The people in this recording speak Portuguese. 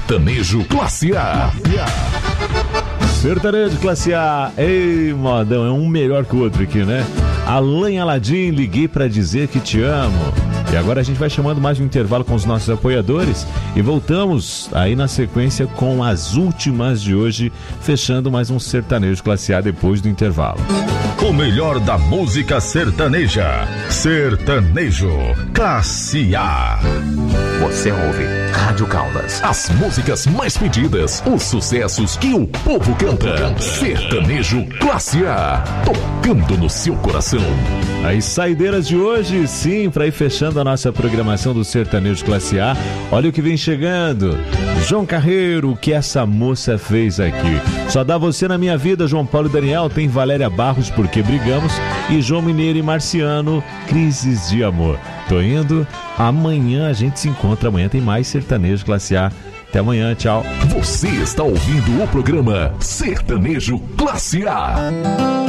Sertanejo Classe A. Sertanejo Classe A. Ei, modão, é um melhor que o outro aqui, né? Alan Aladim, liguei pra dizer que te amo. E agora a gente vai chamando mais um intervalo com os nossos apoiadores e voltamos aí na sequência com as últimas de hoje, fechando mais um Sertanejo Classe A depois do intervalo. O melhor da música sertaneja. Sertanejo Classe A. Você ouve Rádio Caldas. As músicas mais pedidas, os sucessos que o povo canta. Sertanejo Classe A. Tocando no seu coração. As saideiras de hoje, sim, para ir fechando a nossa programação do Sertanejo Classe A. Olha o que vem chegando. João Carreiro, o que essa moça fez aqui? Só dá você na minha vida, João Paulo e Daniel. Tem Valéria Barros, Porque Brigamos. E João Mineiro e Marciano, Crises de Amor. Tô indo. Amanhã a gente se encontra. Amanhã tem mais Sertanejo Classe A. Até amanhã, tchau. Você está ouvindo o programa Sertanejo Classe A.